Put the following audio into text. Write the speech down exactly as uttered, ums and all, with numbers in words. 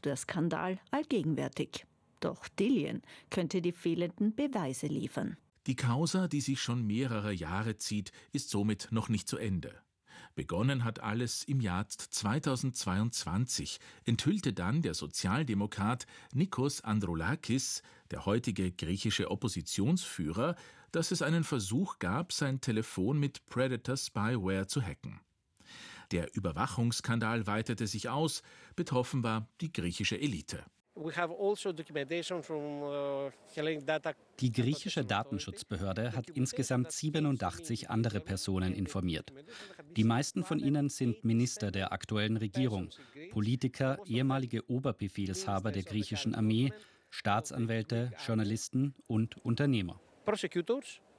Software-Skandal allgegenwärtig. Doch Dillian könnte die fehlenden Beweise liefern. Die Causa, die sich schon mehrere Jahre zieht, ist somit noch nicht zu Ende. Begonnen hat alles im Jahr zweitausendzweiundzwanzig, enthüllte dann der Sozialdemokrat Nikos Androulakis, der heutige griechische Oppositionsführer, dass es einen Versuch gab, sein Telefon mit Predator-Spyware zu hacken. Der Überwachungsskandal weitete sich aus, betroffen war die griechische Elite. Die griechische Datenschutzbehörde hat insgesamt siebenundachtzig andere Personen informiert. Die meisten von ihnen sind Minister der aktuellen Regierung, Politiker, ehemalige Oberbefehlshaber der griechischen Armee, Staatsanwälte, Journalisten und Unternehmer.